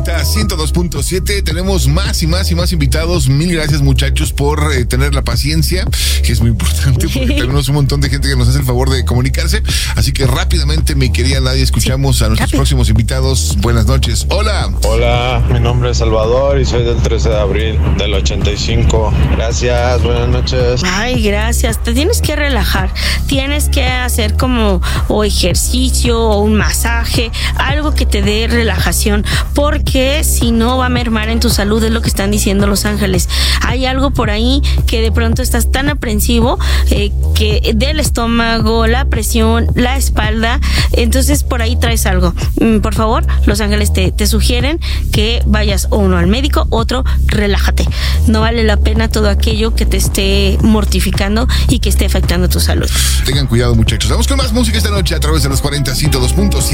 102.7, tenemos más y más invitados. Mil gracias, muchachos, por tener la paciencia, que es muy importante porque tenemos un montón de gente que nos hace el favor de comunicarse. Así que rápidamente, mi querida Nadia, escuchamos a nuestros próximos invitados. Buenas noches. Hola. Hola, mi nombre es Salvador y soy del 13 de abril del 85. Gracias, buenas noches. Ay, gracias. Te tienes que relajar. Tienes que hacer como o ejercicio o un masaje, algo que te dé relajación, porque si no va a mermar en tu salud, es lo que están diciendo los ángeles. Hay algo por ahí que de pronto estás tan aprensivo que del estómago, la presión, la espalda, entonces por ahí traes algo. Por favor, los ángeles te sugieren que vayas uno al médico, otro relájate. No vale la pena todo aquello que te esté mortificando y que esté afectando tu salud. Tengan cuidado, muchachos. Vamos con más música esta noche a través de los 40 102.7.